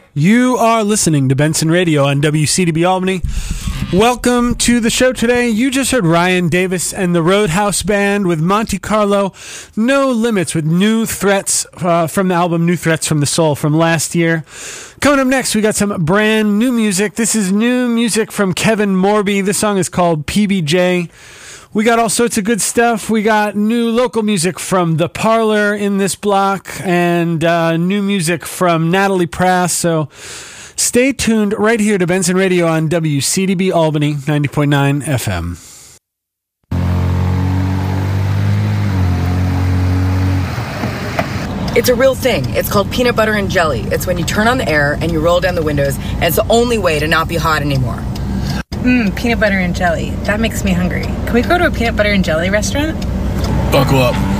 You are listening to Benson Radio on WCDB Albany. Welcome to the show today. You just heard Ryan Davis and the Roadhouse Band with Monte Carlo, No Limits, with New Threats from the album New Threats from the Soul from last year. Coming up next, we got some brand new music. This is new music from Kevin Morby. This song is called PBJ. We got all sorts of good stuff. We got new local music from The Parlor in this block and new music from Natalie Prass. So stay tuned right here to Benson Radio on WCDB Albany 90.9 FM. It's a real thing. It's called peanut butter and jelly. It's when you turn on the air and you roll down the windows, and it's the only way to not be hot anymore. Peanut butter and jelly. That makes me hungry. Can we go to a peanut butter and jelly restaurant? Buckle up.